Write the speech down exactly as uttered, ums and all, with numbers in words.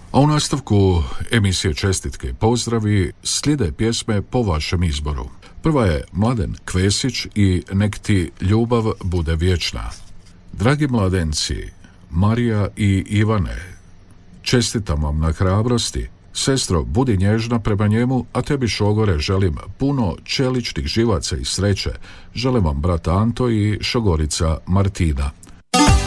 A u nastavku emisije Čestitke i pozdravi slijede pjesme po vašem izboru. Prva je Mladen Kvesić i Nek ti ljubav bude vječna. Dragi mladenci, Marija i Ivane, čestitam vam na hrabrosti. Sestro, budi nježna prema njemu, a tebi, šogore, želim puno čeličnih živaca i sreće. Želim vam brat Anto i šogorica Martina.